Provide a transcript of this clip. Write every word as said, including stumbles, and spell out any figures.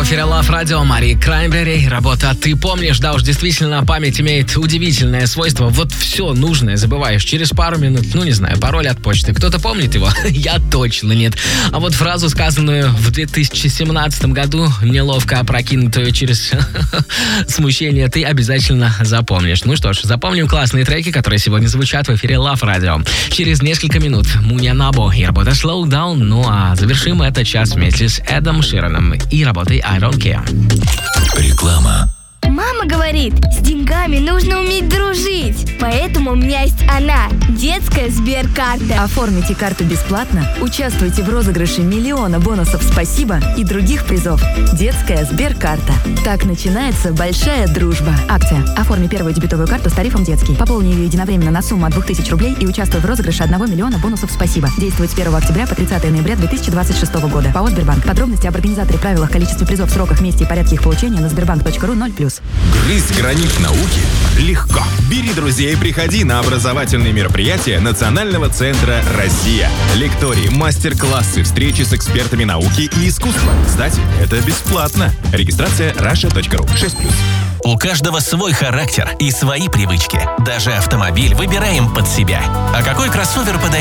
в эфире Love Radio, Мари Краймбери. Работа «Ты помнишь». Да уж, действительно, память имеет удивительное свойство. Вот все нужное забываешь через пару минут. Ну, не знаю, пароль от почты. Кто-то помнит его? Я точно нет. А вот фразу, сказанную в две тысячи семнадцатом году, неловко опрокинутую через смущение, ты обязательно запомнишь. Ну что ж, запомним классные треки, которые сегодня звучат в эфире Love Radio. Через несколько минут Муня Набо и работа Slow Down. Ну а завершим этот час вместе с Эдом Шираном и работой I Don't Care. Реклама. Мама говорит, с деньгами нужно уметь дружить. Поэтому у меня есть она, детская Сберкарта. Оформите карту бесплатно, участвуйте в розыгрыше миллиона бонусов «Спасибо» и других призов. Детская Сберкарта. Так начинается большая дружба. Акция. Оформи первую дебетовую карту с тарифом «Детский». Пополни ее единовременно на сумму от двух тысяч рублей и участвуй в розыгрыше одного миллиона бонусов «Спасибо». Действует с первого октября по тридцатое ноября две тысячи двадцать шестого года. ПАО «Сбербанк». Подробности об организаторе, правилах, количестве призов, сроках, месте и порядке их получения на сбербанк точка ру ноль плюс. Грызть гранит науки легко. Бери друзей и приходи на образовательные мероприятия Национального центра «Россия». Лектории, мастер-классы, встречи с экспертами науки и искусства. Кстати, это бесплатно. Регистрация раша точка ру. шесть плюс. У каждого свой характер и свои привычки. Даже автомобиль выбираем под себя. А какой кроссовер подойдет